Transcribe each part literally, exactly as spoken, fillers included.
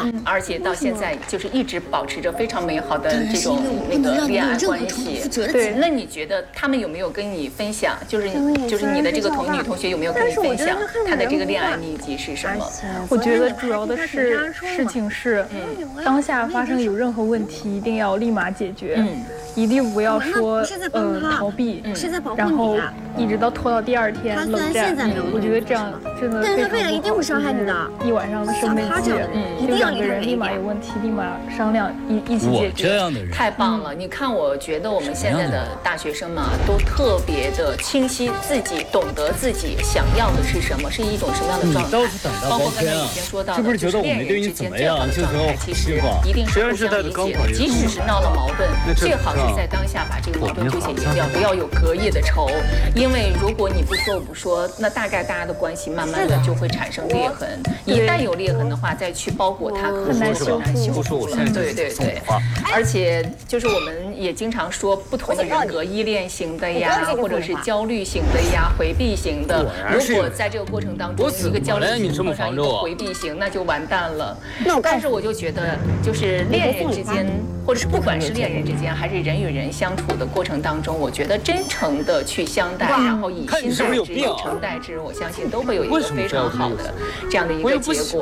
而且到现在就是一直保持着非常美好的这种那个恋爱关系。对，那你觉得他们有没有跟你分享？就是就是你的这个同女同学有没有跟你分享她的这个恋爱秘籍是什么？ 我觉得主要的是事情是，嗯，当下发生有任何问题一定要立马解决，嗯，一定不要说呃逃避，然后一直到拖到第二天冷战。我觉得这样真的非常不好。 一定会伤害你的。 一晚上的生闷气，嗯，就两个人立马有问题，立马商量一一起解决。 这样的人太棒了！你看，我觉得我们现在的大学生嘛，都特别的清晰自己，懂得自己想要的是什么，是一种什么样的状态。包括刚才已经说到的，就是恋人之间最好的状态，其实一定是互相理解的。即使是闹了矛盾，最好是在当下把这个矛盾就解决掉，不要有隔夜的仇。因为如果你不说我不说，那大概大家的关系慢慢的就会产生裂痕。一旦有裂痕的话，再去包裹它，可能很难修复了。对对对，而且就是我们也经常说，不同的人格，依恋型的呀，或者是焦虑型的呀，回避型的。如果在这个过程当中，一个焦虑型碰上一个回避型，那就完蛋了。但是我就觉得，就是恋人之间，或者是不管是恋人之间，还是人与人相处的过程当中，我觉得真诚的去相待，然后以心待之，以诚待之，我相信都会有一个非常好的这样的一个结果。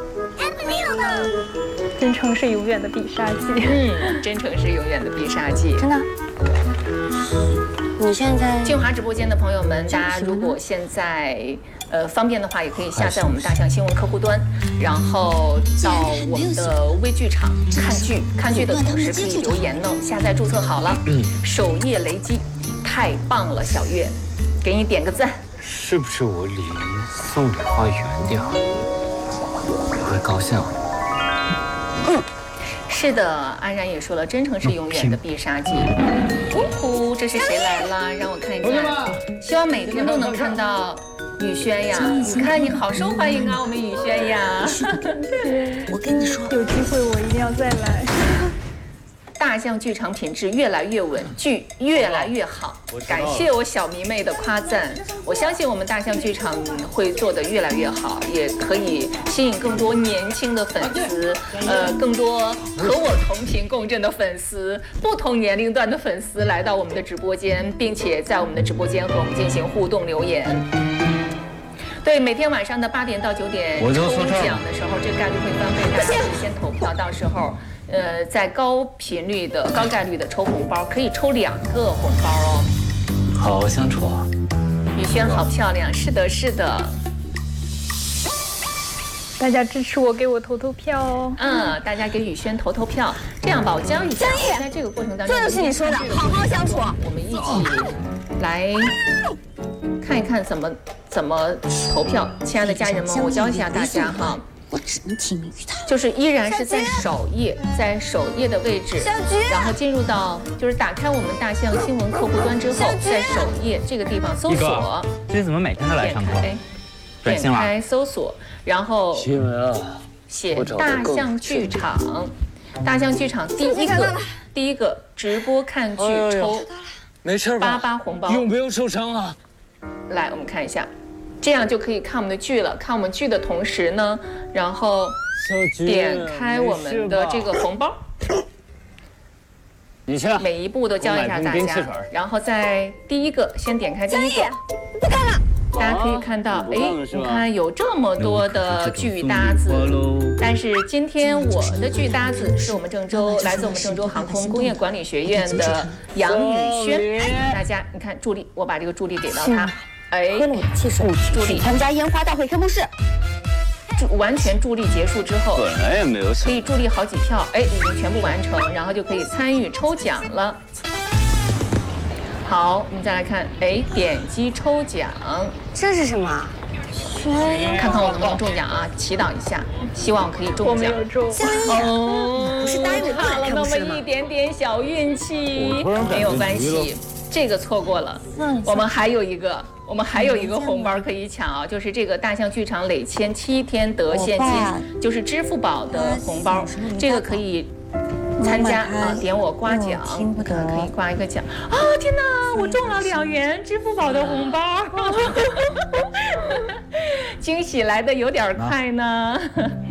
真诚是永远的必杀技。 嗯，真诚是永远的必杀技。 真的。你现在静华直播间的朋友们，大家如果现在呃方便的话，也可以下载我们大象新闻客户端，然后到我们的微剧场看剧，看剧的同时可以留言呢。下载注册好了，首页雷击，太棒了，小月，给你点个赞。 是不是我礼送礼花远点儿，你会高兴？ 嗯，是的，安然也说了，真诚是永远的必杀技。呜呼，这是谁来了？让我看一看。希望每天都能看到雨轩呀！你看你好受欢迎啊，我们雨轩呀。 我跟你说， 有机会我一定要再来。 大象剧场品质越来越稳，剧越来越好。感谢我小迷妹的夸赞，我相信我们大象剧场会做得越来越好，也可以吸引更多年轻的粉丝，呃，更多和我同频共振的粉丝，不同年龄段的粉丝来到我们的直播间，并且在我们的直播间和我们进行互动留言。对，每天晚上的八点到九点抽奖的时候，这个概率会翻倍，大家可以先投票，到时候。呃，在高频率的、高概率的抽红包，可以抽两个红包哦。 好好相处啊。 雨轩好漂亮，是的，是的。 大家支持我，给我投投票哦。 嗯，大家给雨轩投投票。这样吧，我教一下，在这个过程当中， 这就是你说的，好好相处。 我们一起来看一看怎么怎么投票。亲爱的家人们，我教一下大家哈。 我只能听命于他， 就是依然是在首页，在首页的位置，然后进入到就是打开我们大象新闻客户端之后，在首页这个地方搜索。 最近怎么每天都来上课？ 点开搜索，然后写大象剧场，大象剧场第一个第一个直播看剧抽， 没事吧？ 八八红包， 用不用受伤啊？ 来，我们看一下。这样就可以看我们的剧了。看我们剧的同时呢，然后点开我们的这个红包。 你去。 每一步都教一下大家。然后在第一个，先点开第一个。 不看了。 大家可以看到，哎，你看有这么多的剧搭子，但是今天我的剧搭子是我们郑州来自我们郑州航空工业管理学院的杨宇轩。大家，你看助力，我把这个助力给到他。哎， 汽水助力参加烟花大会开幕式， 助完全助力结束之后， 本来也没有可以助力好几票，哎，已经全部完成，然后就可以参与抽奖了。好，我们再来看，哎，点击抽奖， 这是什么？ 看看我能不能中奖啊！祈祷一下，希望可以中奖。 我没有中。 哦， 不是答应我差了那么一点点小运气，没有关系。这个错过了，我们还有一个，我们还有一个红包可以抢啊，就是这个大象剧场累签七天得现金，就是支付宝的红包，这个可以参加啊，点我刮奖，看可以刮一个奖啊！天哪，我中了两元支付宝的红包，惊喜来的有点快呢。